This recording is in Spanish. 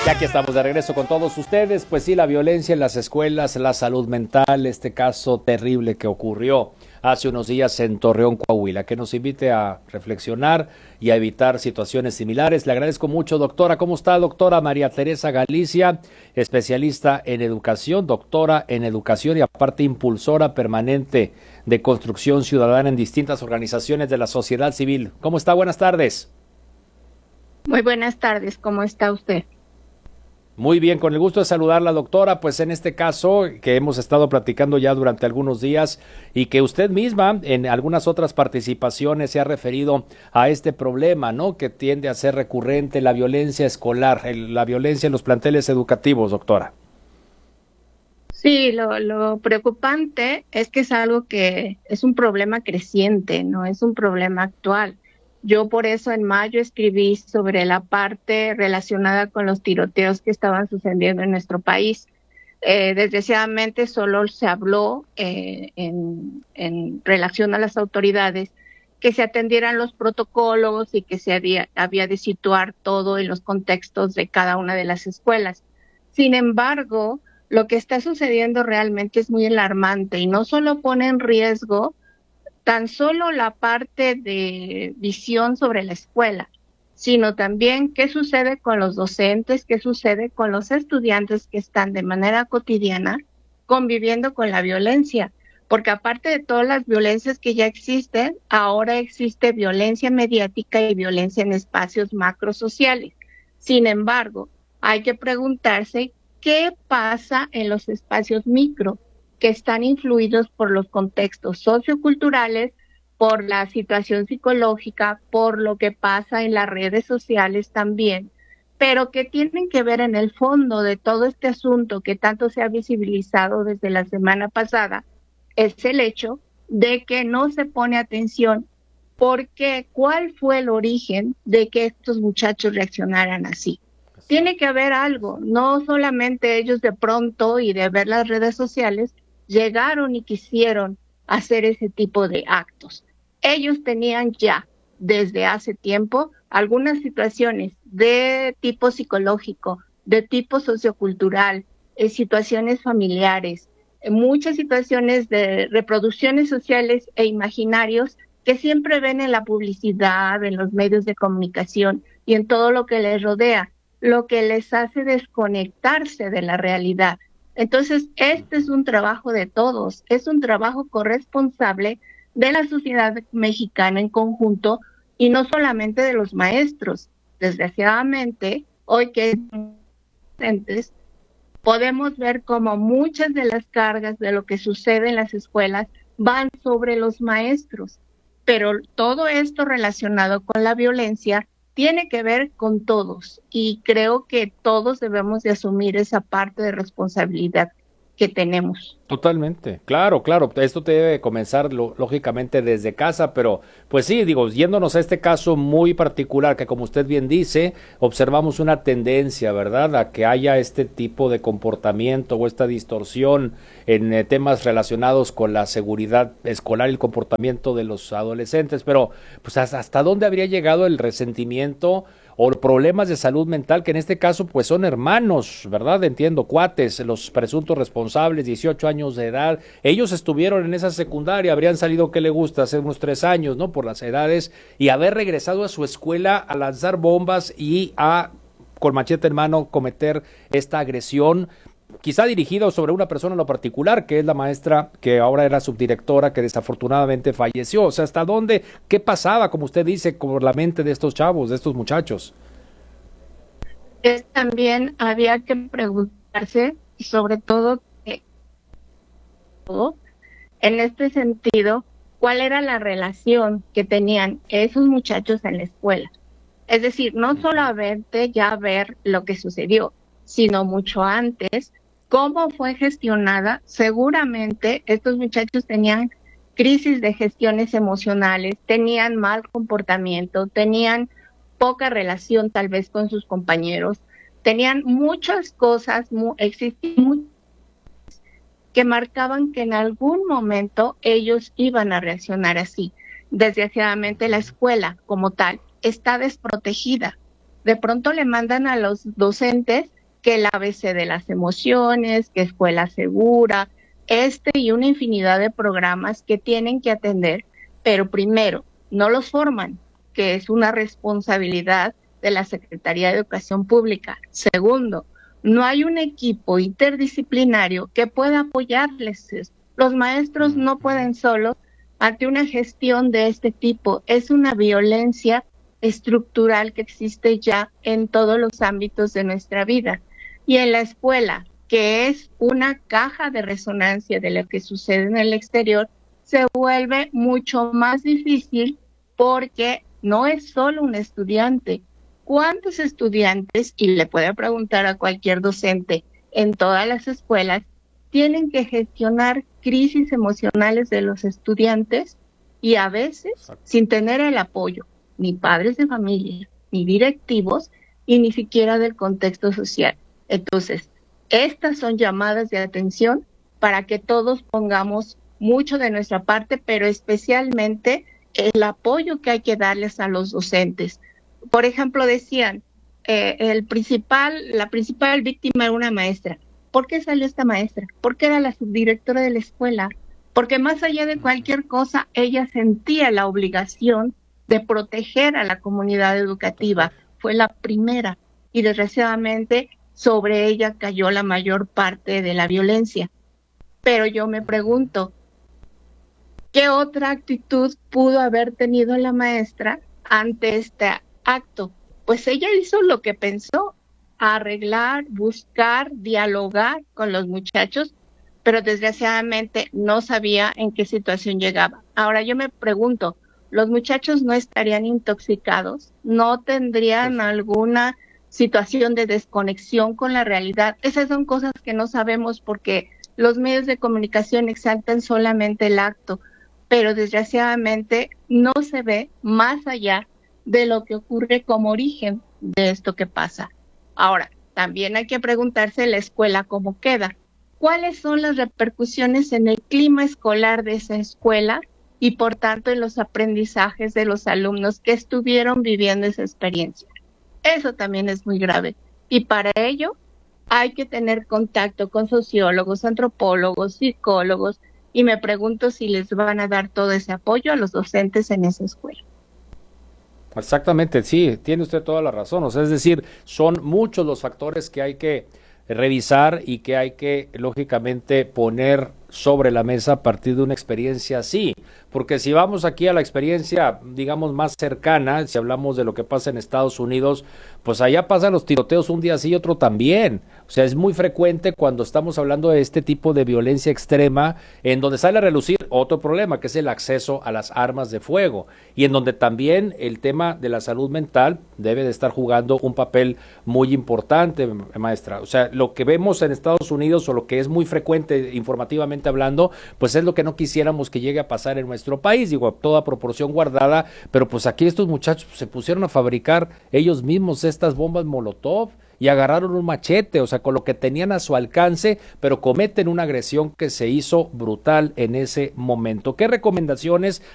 Ya que estamos de regreso con todos ustedes, pues sí, la violencia en las escuelas, la salud mental, este caso terrible que ocurrió hace unos días en Torreón, Coahuila, que nos invite a reflexionar y a evitar situaciones similares. Le agradezco mucho, doctora. ¿Cómo está, doctora María Teresa Galicia, especialista en educación, doctora en educación y aparte impulsora permanente de construcción ciudadana en distintas organizaciones de la sociedad civil? ¿Cómo está? Buenas tardes. Muy buenas tardes, ¿cómo está usted? Muy bien, con el gusto de saludarla, doctora. Pues en este caso que hemos estado platicando ya durante algunos días y que usted misma en algunas otras participaciones se ha referido a este problema, ¿no? Que tiende a ser recurrente, la violencia escolar, la violencia en los planteles educativos, doctora. Sí, lo preocupante es que es algo que es un problema creciente, no es un problema actual. Yo por eso en mayo escribí sobre la parte relacionada con los tiroteos que estaban sucediendo en nuestro país. Desgraciadamente solo se habló en relación a las autoridades que se atendieran los protocolos y que había de situar todo en los contextos de cada una de las escuelas. Sin embargo, lo que está sucediendo realmente es muy alarmante y no solo pone en riesgo tan solo la parte de visión sobre la escuela, sino también qué sucede con los docentes, qué sucede con los estudiantes que están de manera cotidiana conviviendo con la violencia, porque aparte de todas las violencias que ya existen, ahora existe violencia mediática y violencia en espacios macrosociales. Sin embargo, hay que preguntarse qué pasa en los espacios micro, que están influidos por los contextos socioculturales, por la situación psicológica, por lo que pasa en las redes sociales también, pero que tienen que ver en el fondo de todo este asunto que tanto se ha visibilizado desde la semana pasada, es el hecho de que no se pone atención porque ¿cuál fue el origen de que estos muchachos reaccionaran así? Tiene que haber algo, no solamente ellos de pronto y de ver las redes sociales llegaron y quisieron hacer ese tipo de actos. Ellos tenían ya desde hace tiempo algunas situaciones de tipo psicológico, de tipo sociocultural, situaciones familiares, muchas situaciones de reproducciones sociales e imaginarios que siempre ven en la publicidad, en los medios de comunicación y en todo lo que les rodea, lo que les hace desconectarse de la realidad. Entonces, este es un trabajo de todos, es un trabajo corresponsable de la sociedad mexicana en conjunto y no solamente de los maestros. Desgraciadamente, hoy que docentes, podemos ver cómo muchas de las cargas de lo que sucede en las escuelas van sobre los maestros, pero todo esto relacionado con la violencia tiene que ver con todos y creo que todos debemos de asumir esa parte de responsabilidad que tenemos. Totalmente, claro, claro, esto debe comenzar lógicamente desde casa, pero pues sí, digo, yéndonos a este caso muy particular que como usted bien dice, observamos una tendencia, ¿verdad?, a que haya este tipo de comportamiento o esta distorsión en temas relacionados con la seguridad escolar y el comportamiento de los adolescentes, pero pues hasta dónde habría llegado el resentimiento o problemas de salud mental, que en este caso pues son hermanos, ¿verdad? Entiendo, cuates, los presuntos responsables, 18 años de edad, ellos estuvieron en esa secundaria, habrían salido, ¿qué le gusta?, hace unos 3 años, ¿no?, por las edades, y haber regresado a su escuela a lanzar bombas y a, con machete en mano, cometer esta agresión, quizá dirigido sobre una persona en lo particular, que es la maestra que ahora era subdirectora, que desafortunadamente falleció. O sea, ¿hasta dónde? ¿Qué pasaba, como usted dice, por la mente de estos chavos, de estos muchachos? También había que preguntarse, sobre todo, en este sentido, cuál era la relación que tenían esos muchachos en la escuela. Es decir, no solamente ya ver lo que sucedió, sino mucho antes, cómo fue gestionada. Seguramente estos muchachos tenían crisis de gestiones emocionales, tenían mal comportamiento, tenían poca relación tal vez con sus compañeros, tenían muchas cosas, existían que marcaban que en algún momento ellos iban a reaccionar así. Desgraciadamente la escuela como tal está desprotegida. De pronto le mandan a los docentes que el ABC de las emociones, que escuela segura, y una infinidad de programas que tienen que atender, pero primero, no los forman, que es una responsabilidad de la Secretaría de Educación Pública. Segundo, no hay un equipo interdisciplinario que pueda apoyarles. Los maestros no pueden solos ante una gestión de este tipo. Es una violencia estructural que existe ya en todos los ámbitos de nuestra vida. Y en la escuela, que es una caja de resonancia de lo que sucede en el exterior, se vuelve mucho más difícil porque no es solo un estudiante. ¿Cuántos estudiantes, y le puede preguntar a cualquier docente en todas las escuelas, tienen que gestionar crisis emocionales de los estudiantes y a veces sin tener el apoyo ni padres de familia, ni directivos y ni siquiera del contexto social? Entonces, estas son llamadas de atención para que todos pongamos mucho de nuestra parte, pero especialmente el apoyo que hay que darles a los docentes. Por ejemplo, decían, la principal víctima era una maestra. ¿Por qué salió esta maestra? Porque era la subdirectora de la escuela. Porque más allá de cualquier cosa, ella sentía la obligación de proteger a la comunidad educativa. Fue la primera y desgraciadamente sobre ella cayó la mayor parte de la violencia. Pero yo me pregunto, ¿qué otra actitud pudo haber tenido la maestra ante este acto? Pues ella hizo lo que pensó, arreglar, buscar, dialogar con los muchachos, pero desgraciadamente no sabía en qué situación llegaba. Ahora yo me pregunto, ¿los muchachos no estarían intoxicados? ¿No tendrían alguna situación de desconexión con la realidad? Esas son cosas que no sabemos porque los medios de comunicación exaltan solamente el acto, pero desgraciadamente no se ve más allá de lo que ocurre como origen de esto que pasa. Ahora, también hay que preguntarse la escuela cómo queda. ¿Cuáles son las repercusiones en el clima escolar de esa escuela y por tanto en los aprendizajes de los alumnos que estuvieron viviendo esa experiencia? Eso también es muy grave. Y para ello hay que tener contacto con sociólogos, antropólogos, psicólogos, y me pregunto si les van a dar todo ese apoyo a los docentes en esa escuela. Exactamente, sí, tiene usted toda la razón. O sea, es decir, son muchos los factores que hay que revisar y que hay que, lógicamente, poner sobre la mesa a partir de una experiencia así. Porque si vamos aquí a la experiencia, digamos, más cercana, si hablamos de lo que pasa en Estados Unidos, pues allá pasan los tiroteos un día sí y otro también. O sea, es muy frecuente cuando estamos hablando de este tipo de violencia extrema, en donde sale a relucir otro problema, que es el acceso a las armas de fuego, y en donde también el tema de la salud mental debe de estar jugando un papel muy importante, maestra. O sea, lo que vemos en Estados Unidos, o lo que es muy frecuente informativamente hablando, pues es lo que no quisiéramos que llegue a pasar en nuestro país, digo, toda proporción guardada, pero pues aquí estos muchachos se pusieron a fabricar ellos mismos estas bombas Molotov y agarraron un machete, o sea, con lo que tenían a su alcance, pero cometen una agresión que se hizo brutal en ese momento. ¿Qué recomendaciones